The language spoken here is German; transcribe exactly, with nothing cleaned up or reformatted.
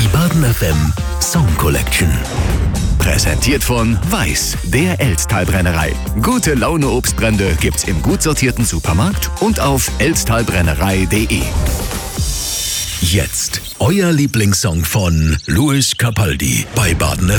Baden F M Song Collection. Präsentiert von Weiß, der Elsttalbrennerei. Gute Laune Obstbrände gibt's im gut sortierten Supermarkt und auf elsttalbrennerei punkt de. Jetzt euer Lieblingssong von Louis Capaldi bei Baden F M.